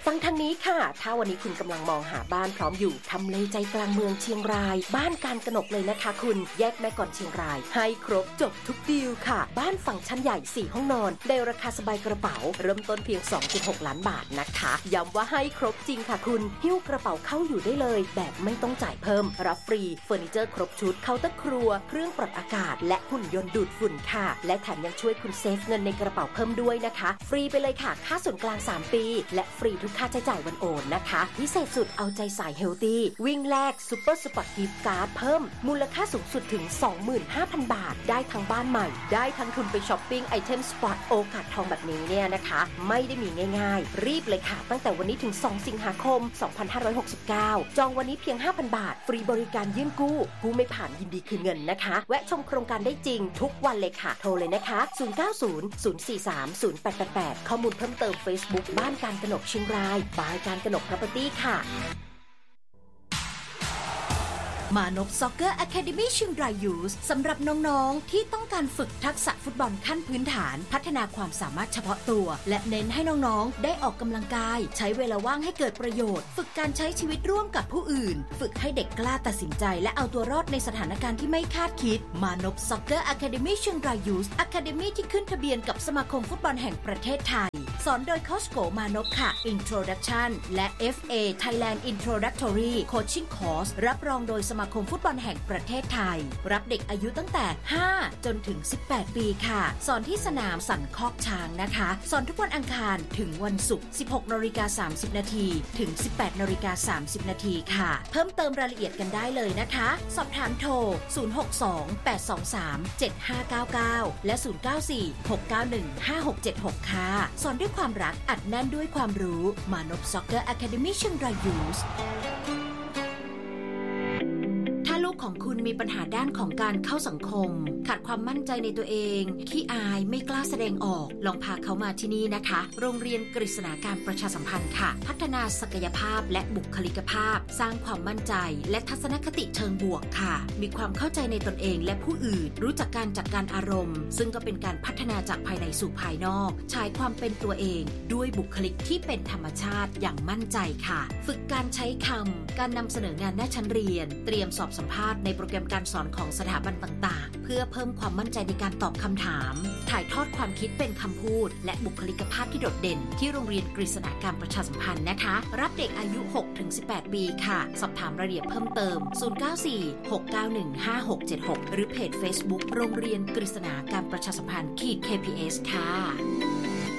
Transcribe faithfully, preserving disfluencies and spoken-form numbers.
ฟังทางนี้ค่ะถ้าวันนี้คุณกำลังมองหาบ้านพร้อมอยู่ทำเลใจกลางเมืองเชียงรายบ้านการกนกเลยนะคะคุณแยกแม่กลอนเชียงรายให้ครบจบทุกดีลค่ะบ้านฟังก์ชันใหญ่สี่ห้องนอนได้ราคาสบายกระเป๋าเริ่มต้นเพียง สองจุดหก ล้านบาทนะคะย้ำว่าให้ครบจริงค่ะคุณหิ้วกระเป๋าเข้าอยู่ได้เลยแบบไม่ต้องจ่ายเพิ่มรับฟรีเฟอร์นิเจอร์ครบชุดเคาน์เตอร์ครัวเครื่องปรับอากาศและหุ่นยนต์ดูดฝุ่นค่ะและแถมยังช่วยคุณเซฟเงินในกระเป๋าเพิ่มด้วยนะคะฟรีไปเลยค่ะค่าส่วนกลางสามปีและฟรีทุกค่าใช้จ่ายวันโอนนะคะพิเศษสุดเอาใจสายเฮลตี้วิ่งแลกซุปเปอร์สปอร์ตกิฟต์การ์ดเพิ่มมูลค่าสูงสุดถึง สองหมื่นห้าพัน บาทได้ทั้งบ้านใหม่ได้ทั้งทุนไปช้อปปิ้งไอเทมสปอร์ตโอกาสทองแบบนี้เนี่ยนะคะไม่ได้มีง่ายๆรีบเลยค่ะตั้งแต่วันนี้ถึงสองสิงหาคมสองพันห้าร้อยหกสิบเก้าจองวันนี้เพียง ห้าพัน บาทฟรีบริการยื่นกู้กู้ไม่ผ่านยินดีคืนเงินนะคะแวะชมโครงการได้จริงทุกวันเลยค่ะโทรเลยนะคะศูนย์ เก้า ศูนย์ ศูนย์ สี่ สาม ศูนย์ แปด แปด แปดข้อมูลเพิ่มเติม Facebook บ้านการกนกเชียงรายบายการกนก Property ค่ะมานพซ็อกเกอร์อะคาเดมี่เชียงรายยูสสำหรับน้องๆที่ต้องการฝึกทักษะฟุตบอลขั้นพื้นฐานพัฒนาความสามารถเฉพาะตัวและเน้นให้น้องๆได้ออกกำลังกายใช้เวลาว่างให้เกิดประโยชน์ฝึกการใช้ชีวิตร่วมกับผู้อื่นฝึกให้เด็กกล้าตัดสินใจและเอาตัวรอดในสถานการณ์ที่ไม่คาดคิดมานพซ็อกเกอร์อะคาเดมี่เชียงรายยูสอะคาเดมี่ที่ขึ้นทะเบียนกับสมาคมฟุตบอลแห่งประเทศไทยสอนโดยโค้ชโกมานพค่ะ Introduction และ เอฟ เอ Thailand Introductory Coaching Course รับรองโดยสมาคมฟุตบอลแห่งประเทศไทยรับเด็กอายุตั้งแต่ห้าจนถึงสิบแปดปีค่ะสอนที่สนามสันคอกช้างนะคะสอนทุกวันอังคารถึงวันศุกร์ สิบหกนาฬิกาสามสิบนาทีถึง สิบแปดนาฬิกาสามสิบนาทีค่ะเพิ่มเติมรายละเอียดกันได้เลยนะคะสอบถามโทรศูนย์ หก สอง แปด สอง สาม เจ็ด ห้า เก้า เก้าและศูนย์ เก้า สี่ หก เก้า หนึ่ง ห้า หก เจ็ด หกค่ะสอนด้วยความรักอัดแน่นด้วยความรู้มานพซ็อกเกอร์อะคาเดมี่เชียงรายยูสลูกของคุณมีปัญหาด้านของการเข้าสังคมขาดความมั่นใจในตัวเองขี้อายไม่กล้าแสดงออกลองพาเขามาที่นี่นะคะโรงเรียนกฤษณาการประชาสัมพันธ์ค่ะพัฒนาศักยภาพและบุคลิกภาพสร้างความมั่นใจและทัศนคติเชิงบวกค่ะมีความเข้าใจในตนเองและผู้อื่นรู้จักการจัดการอารมณ์ซึ่งก็เป็นการพัฒนาจากภายในสู่ภายนอกใช้ความเป็นตัวเองด้วยบุคลิกที่เป็นธรรมชาติอย่างมั่นใจค่ะฝึกการใช้คำการนำเสนองานหน้าชั้นเรียนเตรียมสอบสัมภาษณ์ในโปรแกรมการสอนของสถาบันต่างๆเพื่อเพิ่มความมั่นใจในการตอบคำถามถ่ายทอดความคิดเป็นคำพูดและบุคลิกภาพที่โดดเด่นที่โรงเรียนกฤษณาการประชาสัมพันธ์นะคะรับเด็กอายุ หกถึงสิบแปด ปีค่ะสอบถามรายละเอียดเพิ่มเติมศูนย์ เก้า สี่ หก เก้า หนึ่ง ห้า หก เจ็ด หกหรือเพจ Facebook โรงเรียนกฤษณาการประชาสัมพันธ์ เค พี เอส ค่ะ